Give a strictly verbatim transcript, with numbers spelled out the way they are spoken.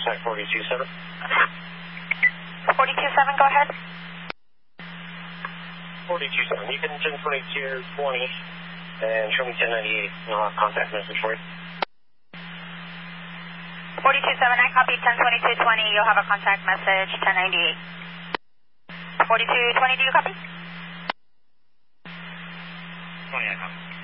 contact forty-two seven. forty-two seven, go ahead. forty-two seven, you can ten twenty-two twenty and show me ten ninety-eight, and I'll have contact message for you. forty-two seven, I copy ten twenty-two twenty, you'll have a contact message, ten ninety-eight. forty-two twenty, do you copy? twenty, I copy.